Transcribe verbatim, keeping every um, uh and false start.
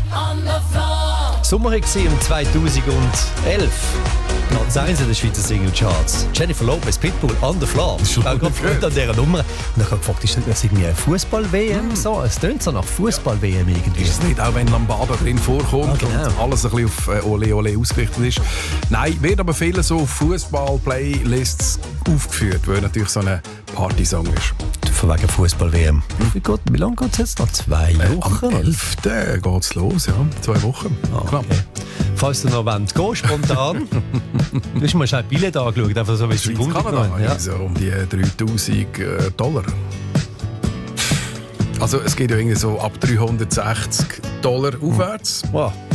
Sommer war im zweitausendelf. Platz eins in den Schweizer Single-Charts. Jennifer Lopez, Pitbull, On the Floor. Ich war gerade Freude an dieser Nummer. Und dann habe ich gefragt, ist das irgendwie eine Fußball-W M? Mm. So, es tönt so nach Fußball-W M irgendwie. Ist es nicht, auch wenn Lambada drin vorkommt ah, genau. und alles ein bisschen auf äh, Ole Ole ausgerichtet ist. Nein, wird aber viele so Fußball-Playlists aufgeführt, weil natürlich so ein Partysong ist. Von wegen Fußball-W M. Wie, wie lange geht es jetzt? Noch zwei Wochen? Am elften geht es los, ja. Zwei Wochen. Ah, okay. Falls du noch willst, gehen, spontan. Du hast mal schnell die Billette angeschaut, einfach so wie es Schweiz Kanada, ja. Also um die dreitausend Dollar. Also es geht ja irgendwie so ab dreihundertsechzig Dollar aufwärts. Wow.